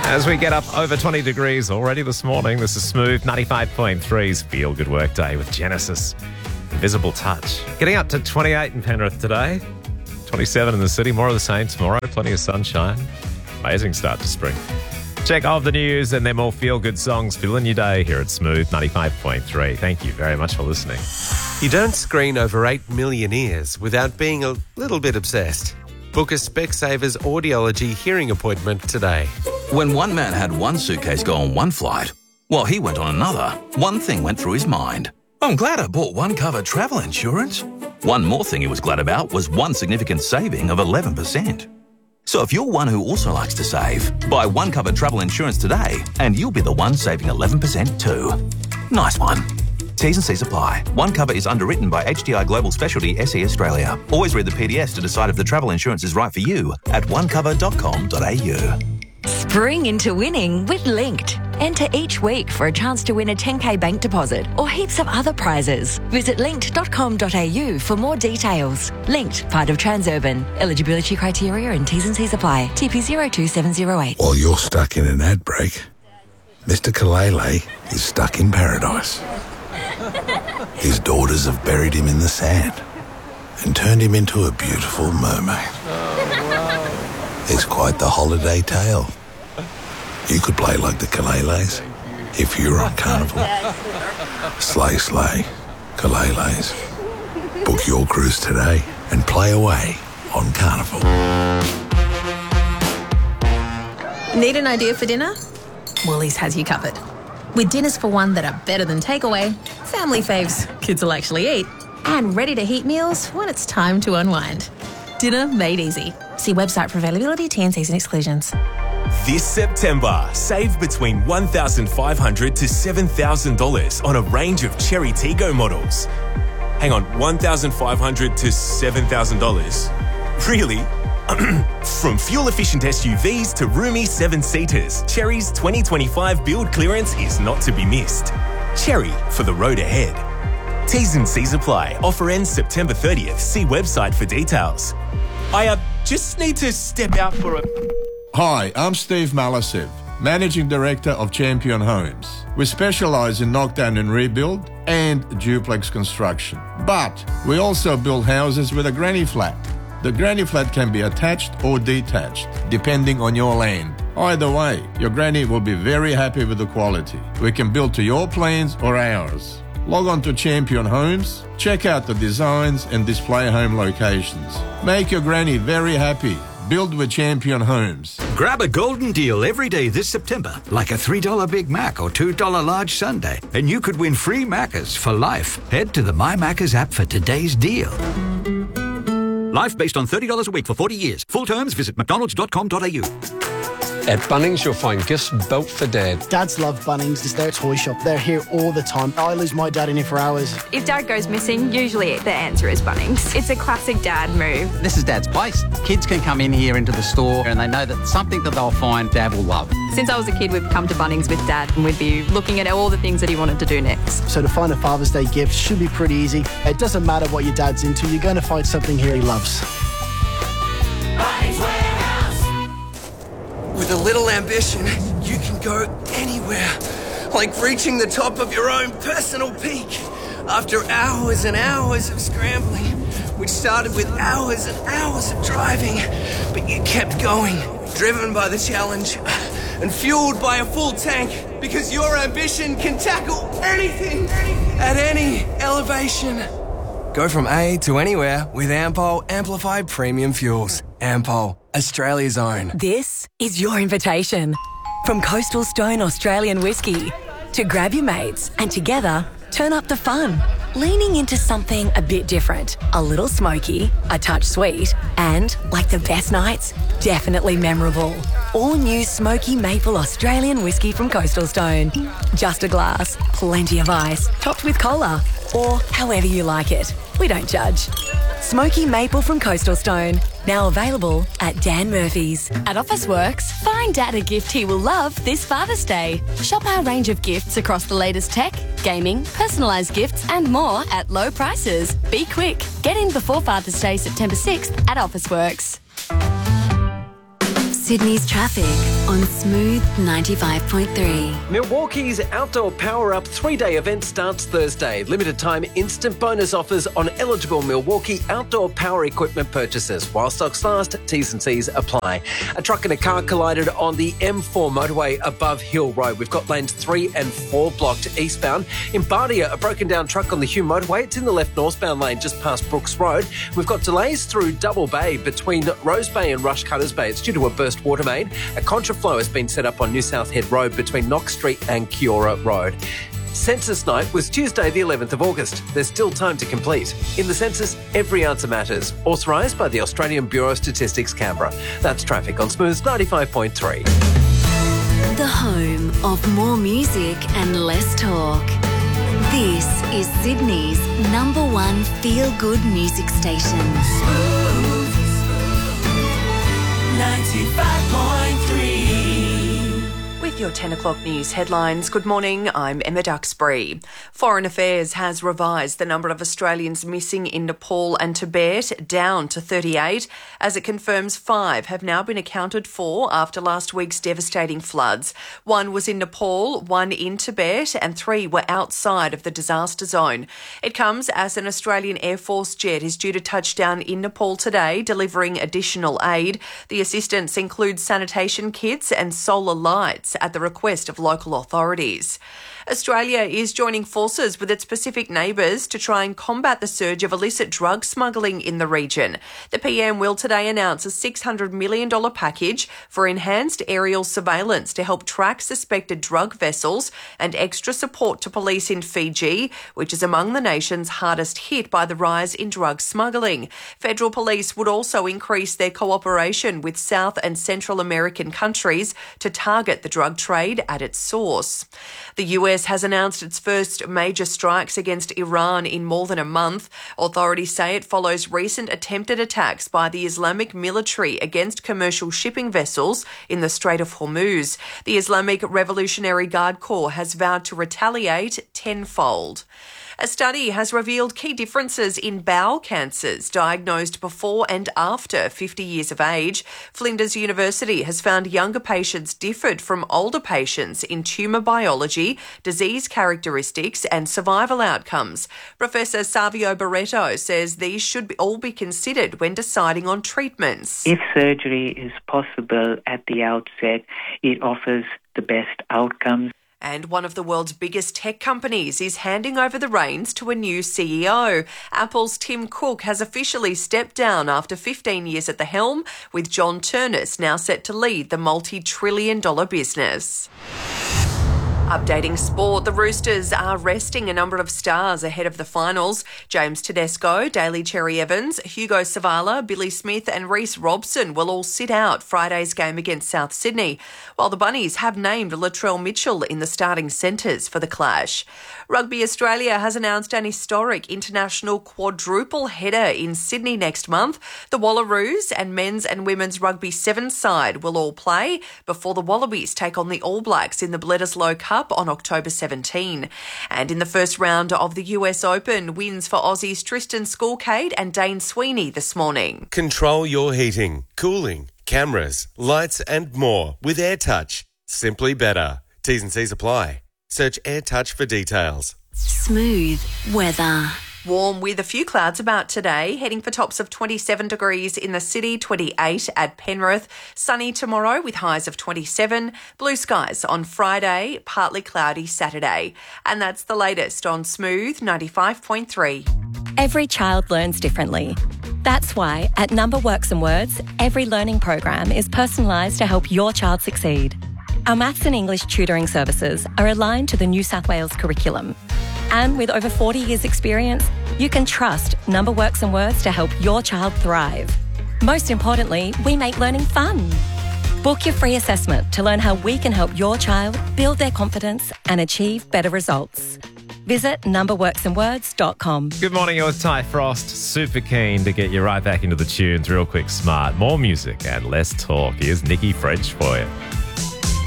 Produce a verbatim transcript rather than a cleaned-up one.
As we get up over twenty degrees already this morning, this is Smooth ninety-five point three's Feel Good Workday with Genesis. Invisible Touch. Getting up to twenty-eight in Penrith today, twenty-seven in the city, more of the same tomorrow, plenty of sunshine. Amazing start to spring. Check all of the news and their more feel-good songs filling your day here at Smooth ninety-five point three. Thank you very much for listening. You don't screen over eight million ears without being a little bit obsessed. Book a Specsavers audiology hearing appointment today. When one man had one suitcase go on one flight, while he went on another, one thing went through his mind. I'm glad I bought one cover travel insurance. One more thing he was glad about was one significant saving of eleven percent. So if you're one who also likes to save, buy one cover travel insurance today and you'll be the one saving eleven percent too. Nice one. T's and C's apply. One cover is underwritten by H D I Global Specialty S E Australia. Always read the P D S to decide if the travel insurance is right for you at one cover dot com dot a u. Spring into winning with Linked. Enter each week for a chance to win a ten K bank deposit or heaps of other prizes. Visit linked dot com dot a u for more details. Linked, part of Transurban. Eligibility criteria and T's and C's apply. T P zero two seven zero eight. While you're stuck in an ad break, Mister Kalele is stuck in paradise. His daughters have buried him in the sand and turned him into a beautiful mermaid. Oh, wow. It's quite the holiday tale. You could play like the Kaleles if you were on Carnival. Slay, slay, Kaleles. Book your cruise today and play away on Carnival. Need an idea for dinner? Woolies has you covered. With dinners for one that are better than takeaway, family faves kids will actually eat, and ready-to-heat meals when it's time to unwind. Dinner made easy. See website for availability, T and Cs and exclusions. This September, save between one thousand five hundred dollars to seven thousand dollars on a range of Cherry Tiggo models. Hang on, one thousand five hundred dollars to seven thousand dollars? Really? From fuel-efficient S U Vs to roomy seven-seaters, Cherry's twenty twenty-five build clearance is not to be missed. Cherry for the road ahead. T's and C's apply. Offer ends September thirtieth. See website for details. I uh, just need to step out for a... Hi, I'm Steve Malasiv, Managing Director of Champion Homes. We specialise in knockdown and rebuild and duplex construction. But we also build houses with a granny flat. The granny flat can be attached or detached, depending on your land. Either way, your granny will be very happy with the quality. We can build to your plans or ours. Log on to Champion Homes, check out the designs and display home locations. Make your granny very happy. Build with Champion Homes. Grab a golden deal every day this September, like a three dollar Big Mac or two dollar large sundae, and you could win free Maccas for life. Head to the My Maccas app for today's deal. Life based on thirty dollars a week for forty years. Full terms, visit mcdonalds dot com dot a u. At Bunnings, you'll find gifts built for Dad. Dads love Bunnings. It's their toy shop. They're here all the time. I lose my dad in here for hours. If Dad goes missing, usually the answer is Bunnings. It's a classic Dad move. This is Dad's place. Kids can come in here into the store and they know that something that they'll find Dad will love. Since I was a kid, we've come to Bunnings with Dad and we'd be looking at all the things that he wanted to do next. So to find a Father's Day gift should be pretty easy. It doesn't matter what your dad's into, you're going to find something here he loves. Bunnings Warehouse. With a little ambition, you can go anywhere. Like reaching the top of your own personal peak. After hours and hours of scrambling, which started with hours and hours of driving, but you kept going, driven by the challenge and fueled by a full tank, because your ambition can tackle anything at any elevation. Go from A to anywhere with Ampol Amplified Premium Fuels. Ampol, Australia's own. This is your invitation. From Coastal Stone Australian Whiskey to grab your mates and together turn up the fun. Leaning into something a bit different, a little smoky, a touch sweet, and, like the best nights, definitely memorable. All new Smoky Maple Australian Whiskey from Coastal Stone. Just a glass, plenty of ice, topped with cola, or however you like it. We don't judge. Smoky Maple from Coastal Stone, now available at Dan Murphy's. At Officeworks, find Dad a gift he will love this Father's Day. Shop our range of gifts across the latest tech, gaming, personalised gifts and more at low prices. Be quick. Get in before Father's Day, September sixth at Officeworks. Sydney's traffic on Smooth ninety-five point three. Milwaukee's Outdoor Power Up three-day event starts Thursday. Limited time instant bonus offers on eligible Milwaukee outdoor power equipment purchases. While stocks last, T's and C's apply. A truck and a car collided on the M four motorway above Hill Road. We've got lanes three and four blocked eastbound. In Bardia, a broken down truck on the Hume motorway. It's in the left northbound lane just past Brooks Road. We've got delays through Double Bay between Rose Bay and Rushcutters Bay. It's due to a burst water main. A contraflow has been set up on New South Head Road between Knox Street and Kiora Road. Census night was Tuesday the eleventh of August. There's still time to complete. In the census, every answer matters. Authorised by the Australian Bureau of Statistics, Canberra. That's traffic on Smooth ninety-five point three. The home of more music and less talk. This is Sydney's number one feel-good music station. Smooth ninety-five point three. With your ten o'clock news headlines, good morning, I'm Emma Duxbury. Foreign Affairs has revised the number of Australians missing in Nepal and Tibet down to thirty-eight, as it confirms five have now been accounted for after last week's devastating floods. One was in Nepal, one in Tibet, and three were outside of the disaster zone. It comes as an Australian Air Force jet is due to touch down in Nepal today, delivering additional aid. The assistance includes sanitation kits and solar lights at the request of local authorities. Australia is joining forces with its Pacific neighbours to try and combat the surge of illicit drug smuggling in the region. The P M will today announce a six hundred million dollars package for enhanced aerial surveillance to help track suspected drug vessels and extra support to police in Fiji, which is among the nations hardest hit by the rise in drug smuggling. Federal police would also increase their cooperation with South and Central American countries to target the drug trade at its source. The U S has announced its first major strikes against Iran in more than a month. Authorities say it follows recent attempted attacks by the Islamic military against commercial shipping vessels in the Strait of Hormuz. The Islamic Revolutionary Guard Corps has vowed to retaliate tenfold. A study has revealed key differences in bowel cancers diagnosed before and after fifty years of age. Flinders University has found younger patients differed from older patients in tumour biology, disease characteristics and survival outcomes. Professor Savio Barreto says these should be, all be considered when deciding on treatments. If surgery is possible at the outset, it offers the best outcomes. And one of the world's biggest tech companies is handing over the reins to a new C E O. Apple's Tim Cook has officially stepped down after fifteen years at the helm, with John Turnus now set to lead the multi-trillion dollar business. Updating sport, the Roosters are resting a number of stars ahead of the finals. James Tedesco, Daly Cherry-Evans, Hugo Savala, Billy Smith and Reece Robson will all sit out Friday's game against South Sydney, while the Bunnies have named Latrell Mitchell in the starting centres for the clash. Rugby Australia has announced an historic international quadruple header in Sydney next month. The Wallaroos and men's and women's rugby sevens side will all play before the Wallabies take on the All Blacks in the Bledisloe Cup on October seventeenth. And in the first round of the U S Open, wins for Aussies Tristan Skulcade and Dane Sweeney this morning. Control your heating, cooling, cameras, lights and more with AirTouch. Simply better. T's and C's apply. Search AirTouch for details. Smooth weather. Warm with a few clouds about today, heading for tops of twenty-seven degrees in the city, twenty-eight at Penrith. Sunny tomorrow with highs of twenty-seven. Blue skies on Friday, partly cloudy Saturday. And that's the latest on Smooth ninety-five point three. Every child learns differently. That's why at Number Works and Words, every learning program is personalised to help your child succeed. Our maths and English tutoring services are aligned to the New South Wales curriculum. And with over forty years experience, you can trust Number Works and Words to help your child thrive. Most importantly, we make learning fun. Book your free assessment to learn how we can help your child build their confidence and achieve better results. Visit number works and words dot com. Good morning, you're with Ty Frost. Super keen to get you right back into the tunes real quick, smart. More music and less talk. Here's Nikki French for you.